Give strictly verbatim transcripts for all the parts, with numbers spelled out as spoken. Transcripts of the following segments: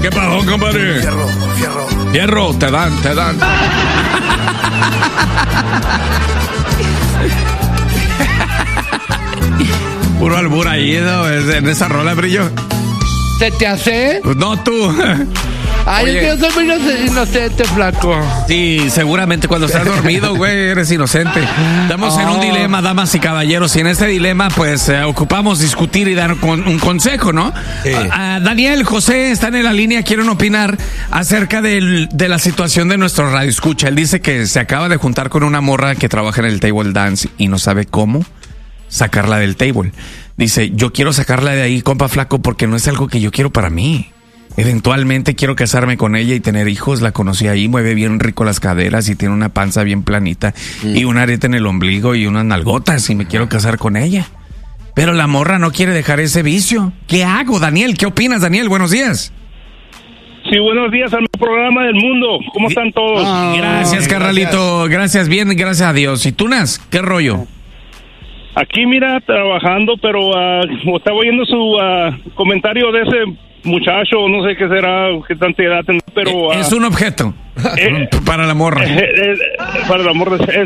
¿Qué pasó, compadre? Fierro, fierro. Fierro, te dan, te dan. Puro albur ahí, ¿no? En esa rola, Brillo. ¿Se te hace? Pues no, tú. Ay, Oye. es que yo soy muy inocente, flaco. Sí, seguramente cuando estás dormido, güey, eres inocente. Estamos oh. en un dilema, damas y caballeros, y en este dilema, pues, eh, ocupamos discutir y dar con, un consejo, ¿no? Sí. Uh, uh, Daniel, José, están en la línea, quieren opinar acerca del, de la situación de nuestro radio escucha. Él dice que se acaba de juntar con una morra que trabaja en el table dance y no sabe cómo sacarla del table. Dice, yo quiero sacarla de ahí, compa flaco, porque no es algo que yo quiero para mí. Eventualmente quiero casarme con ella y tener hijos. La conocí ahí, mueve bien rico las caderas y tiene una panza bien planita mm. y un arete en el ombligo y unas nalgotas y me quiero casar con ella. Pero la morra no quiere dejar ese vicio. ¿Qué hago, Daniel? ¿Qué opinas, Daniel? Buenos días. Sí, buenos días al programa del mundo. ¿Cómo están todos? Oh, gracias, carnalito. Gracias. gracias, bien, gracias a Dios. ¿Y tú, Nas? ¿Qué rollo? Aquí, mira, trabajando, pero uh, estaba oyendo su uh, comentario de ese muchacho, no sé qué será, qué tanta edad tendrá, pero... Uh, es un objeto eh, para la morra. Eh, eh, para la morra es,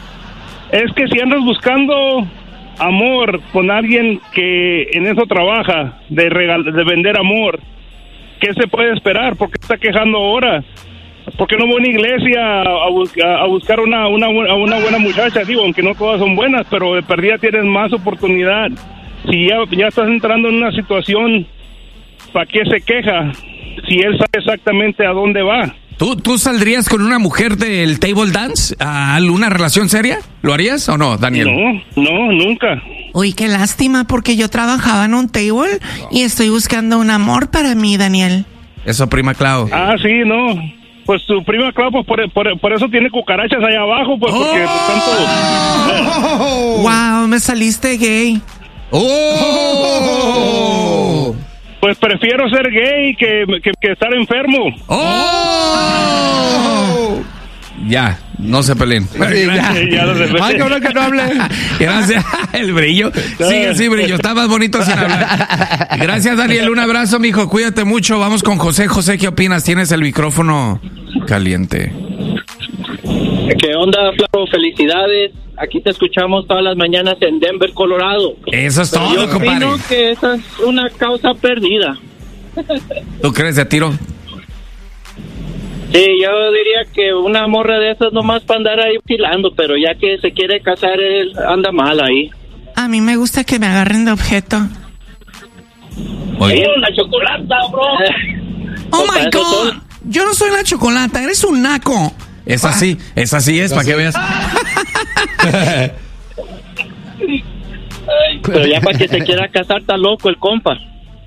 es que si andas buscando amor con alguien que en eso trabaja, de, regal, de vender amor, ¿qué se puede esperar? ¿Por qué está quejando ahora? ¿Por qué no voy a una iglesia a, buscar, a buscar una, una, una buena muchacha? Digo, aunque no todas son buenas, pero de perdida tienes más oportunidad. Si ya, ya estás entrando en una situación, ¿para qué se queja? Si él sabe exactamente a dónde va. ¿Tú, ¿Tú saldrías con una mujer del table dance a una relación seria? ¿Lo harías o no, Daniel? No, no, nunca. Uy, qué lástima, porque yo trabajaba en un table y estoy buscando un amor para mí, Daniel. Eso, prima Clau. Ah, sí, no. Pues su prima Clau, pues por, por, por eso tiene cucarachas allá abajo, pues, porque oh. por tanto... Oh. Wow, me saliste gay. Oh. Pues prefiero ser gay que, que, que estar enfermo. Oh. Ya, no se peleen. Sí, ya. ya no se peleen. Ay, no, no, que no hable. Gracias, el Brillo. Sigue así, Brillo. Está más bonito sin hablar. Gracias, Daniel. Un abrazo, mijo. Cuídate mucho. Vamos con José. José, ¿qué opinas? Tienes el micrófono caliente. ¿Qué onda, Flaco? Felicidades. Aquí te escuchamos todas las mañanas en Denver, Colorado. Eso es Pero todo, yo compadre. Yo opino que esa es una causa perdida. ¿Tú crees de tiro? Sí, yo diría que una morra de esas nomás para andar ahí filando, pero ya que se quiere casar, él anda mal ahí. A mí me gusta que me agarren de objeto. Oye, la chocolata, bro. Oh my God. Yo no soy la chocolata, eres un naco. Es así, es así, es, para que veas. Pero ya para que se quiera casar, está loco el compa.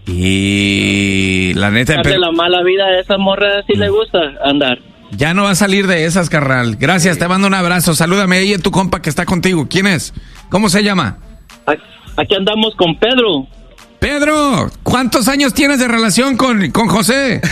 Y la neta... Darle la mala vida a esa morra, sí le gusta andar. Ya no va a salir de esas, carnal. Gracias, te mando un abrazo. Salúdame ahí a tu compa que está contigo. ¿Quién es? ¿Cómo se llama? Aquí andamos con Pedro. Pedro, ¿cuántos años tienes de relación con, con José?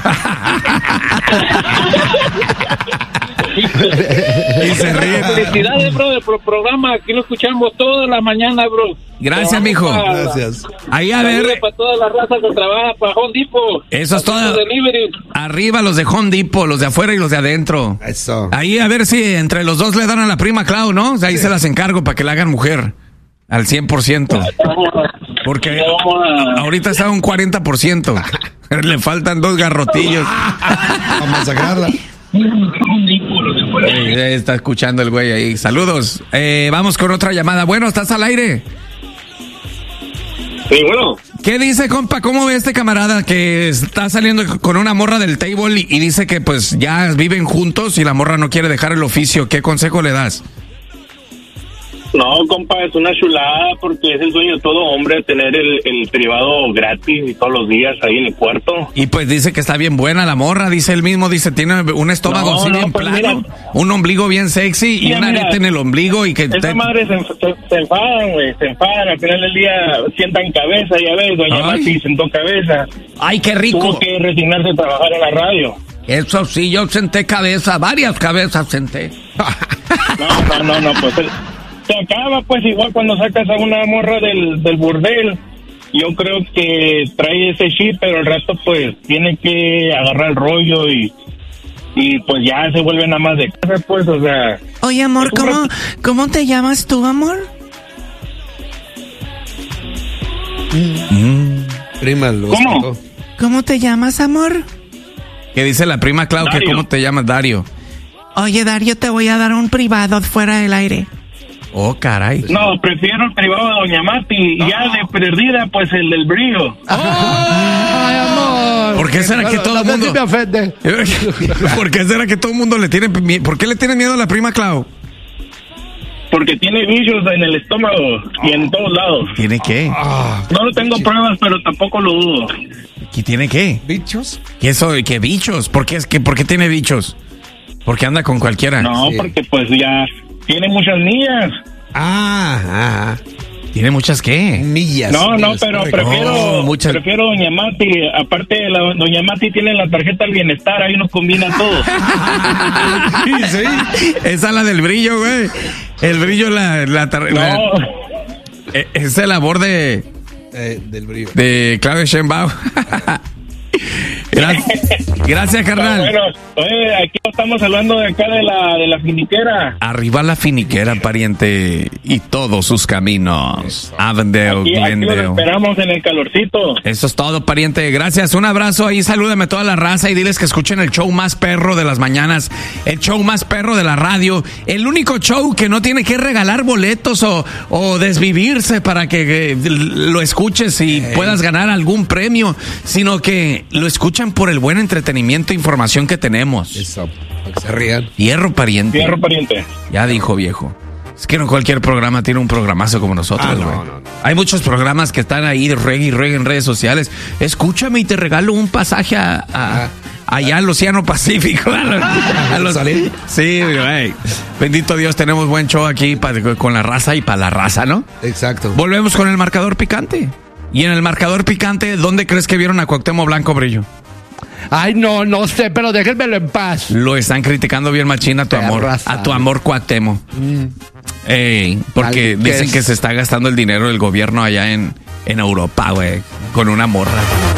Y se ríe. Felicidades, bro, del pro programa. Aquí lo escuchamos toda la mañana, bro. Gracias, mijo. Para, Gracias. Ahí a ver. Para toda la raza que trabaja para Home Depot. Eso es todo. Arriba los de Home Depot, los de afuera y los de adentro. Eso. Ahí a ver si entre los dos le dan a la prima Clau, ¿no? O sea, ahí sí. Se las encargo para que la hagan mujer. Al cien por ciento. Porque ahorita está un cuarenta por ciento. Le faltan dos garrotillos. Vamos a sacarla. Eh, está escuchando el güey ahí. Saludos. Eh, vamos con otra llamada. Bueno, ¿estás al aire? Sí, bueno. ¿Qué dice, compa? ¿Cómo ve este camarada que está saliendo con una morra del table y, y dice que pues ya viven juntos y la morra no quiere dejar el oficio? ¿Qué consejo le das? No, compa, es una chulada porque es el sueño de todo hombre tener el, el privado gratis y todos los días ahí en el puerto. Y pues dice que está bien buena la morra, dice él mismo, dice tiene un estómago no, así no, bien pues plano, mira, un ombligo bien sexy y mira, un arete mira, en el ombligo y que... Esa te... madre se, se, se enfadan, güey, se enfadan, al final del día sientan cabeza, ya ves, doña Mati sentó cabeza. Ay, qué rico. Tuvo que resignarse a trabajar en la radio. Eso sí, yo senté cabeza, varias cabezas senté. No, no, no, no, pues... El... Se acaba, pues, igual cuando sacas a una morra del, del burdel yo creo que trae ese chip, pero al rato pues tiene que agarrar el rollo y y pues ya se vuelve nada más de casa, pues, o sea. Oye, amor, ¿cómo, rato... ¿cómo te llamas tú, amor? Mm. Prima, lo ¿Cómo? sacó. ¿Cómo te llamas, amor? Que dice la prima Clau que Dario. cómo te llamas, Dario. Oye, Dario, te voy a dar un privado fuera del aire. Oh, caray. No, prefiero el privado de Doña Mati y ya de perdida, pues el del brillo. Ay, amor. ¿Por qué será que todo el No sé mundo- si me ofende. ¿Por qué será que todo el mundo le tiene mie- ¿Por qué le tiene miedo a la prima Clau? Porque tiene bichos en el estómago y en todos lados. ¿Tiene qué? No lo tengo pruebas, pero tampoco lo dudo. ¿Qué tiene qué? ¿Bichos? ¿Qué eso? ¿Qué bichos? ¿Por qué es que por qué tiene bichos? Porque anda con cualquiera. No, Sí. porque pues ya tiene muchas millas. Ah, ah, ¿Tiene muchas qué? millas. No, no, millas, pero correcto. prefiero, Oh, muchas- prefiero Doña Mati. Aparte, la, Doña Mati tiene la tarjeta del bienestar, ahí nos combina todo. Sí, sí. Esa es la del brillo, güey. El brillo, la, la, tar- la- No, eh, es el labor de, Eh, del brillo. de Claudio Sheinbaum. Gracias, gracias, carnal. bueno, oye, aquí estamos hablando de acá de la, de la finiquera. Arriba la finiquera, pariente, y todos sus caminos. Avondale, Aquí, aquí los Glendale. esperamos en el calorcito. Eso es todo, pariente. Gracias. Un abrazo ahí. Salúdame a toda la raza y diles que escuchen el show más perro de las mañanas. El show más perro de la radio. El único show que no tiene que regalar boletos o, o desvivirse para que eh, lo escuches y puedas ganar algún premio, sino que lo escuchan por el buen entretenimiento e información que tenemos. Eso, para que se rían. Hierro, pariente. Fierro pariente. Ya dijo, viejo. Es que no cualquier programa tiene un programazo como nosotros, Ah, güey. no, no, no. Hay muchos programas que están ahí de reggae y reggae en redes sociales. Escúchame y te regalo un pasaje a, a- Ah. allá al Océano Pacífico. A los- a los- ¿Salir? sí, güey. Bendito Dios, tenemos buen show aquí pa- con la raza y para la raza, ¿no? Exacto. Volvemos con el marcador picante. Y en el marcador picante, ¿dónde crees que vieron a Cuauhtémoc Blanco, Brillo? Ay, no, no sé, pero déjenmelo en paz. Lo están criticando bien machina a tu amor. Perra A tu amor Cuauhtémoc. Ey, porque Mal- dicen que que es- se está gastando el dinero del gobierno allá en, en Europa, güey, con una morra.